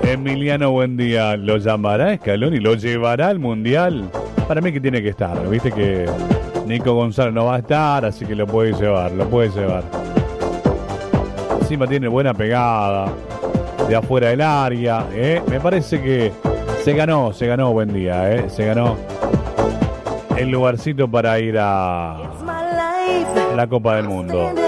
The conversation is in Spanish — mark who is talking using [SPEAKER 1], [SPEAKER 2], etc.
[SPEAKER 1] Emiliano Buendía, ¿lo llamará Scaloni? ¿Lo llevará al Mundial? Para mí que tiene que estar. Viste que Nico González no va a estar, así que lo puede llevar, lo puede llevar. Encima tiene buena pegada de afuera del área. Me parece que se ganó Buendía. Se ganó el lugarcito para ir a la Copa del Mundo.